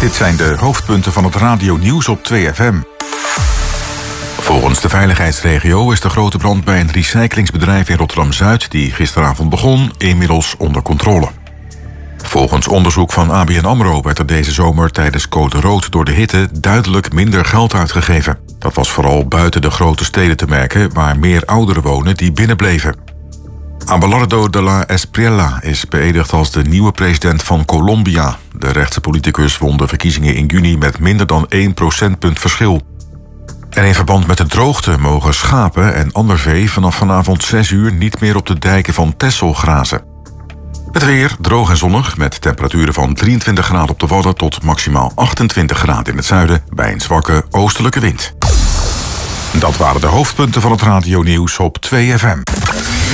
Dit zijn de hoofdpunten van het radionieuws op 2FM. Volgens de veiligheidsregio is de grote brand bij een recyclingsbedrijf in Rotterdam-Zuid, die gisteravond begon, inmiddels onder controle. Volgens onderzoek van ABN AMRO werd er deze zomer tijdens code rood door de hitte duidelijk minder geld uitgegeven. Dat was vooral buiten de grote steden te merken, waar meer ouderen wonen die binnenbleven. Abelardo de la Espriella is beëdigd als de nieuwe president van Colombia. De rechtse politicus won de verkiezingen in juni met minder dan 1 procentpunt verschil. En in verband met de droogte mogen schapen en ander vee vanaf vanavond 6 uur niet meer op de dijken van Texel grazen. Het weer droog en zonnig met temperaturen van 23 graden op de Wadden tot maximaal 28 graden in het zuiden bij een zwakke oostelijke wind. Dat waren de hoofdpunten van het radionieuws op 2FM.